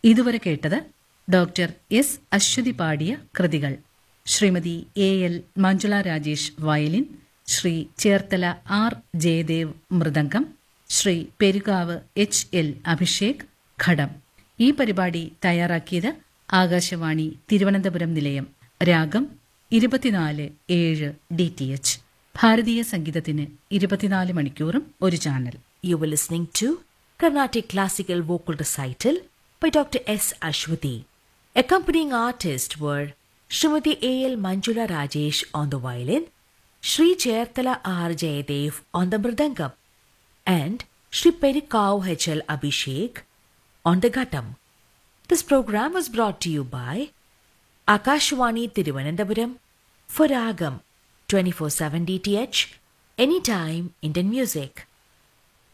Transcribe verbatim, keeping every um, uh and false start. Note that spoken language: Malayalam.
ഇതുവരെ കേട്ടത് ഡോക്ടർ എസ് അശ്വതി പാടിയ കൃതികൾ. Shrimati A L Manjula Rajesh violin, Shri Cherthala R Jayadev mridangam, Shri Perukavu H L Abhishek ഘടം. ഈ പരിപാടി തയ്യാറാക്കിയത് ആകാശവാണി തിരുവനന്തപുരം നിലയം. രാഗം ഇരുപത്തിനാല് ഏഴ് ഡി ടി എച്ച്. ഭാരതീയ സംഗീതത്തിന് ഇരുപത്തിനാല് മണിക്കൂറും ഒരു channel. You were listening to Carnatic Classical Vocal Recital by Doctor S. Ashwati. Accompanying artists were Srimati A L Manjula Rajesh on the violin, Shri Cherthala R. Jayadev on the mridangam, and Shri Perikav H L Abhishek on the ghattam. This program was brought to you by Akashwani Thiruvananthapuram for Ragam twenty-four seven D T H, anytime Indian music.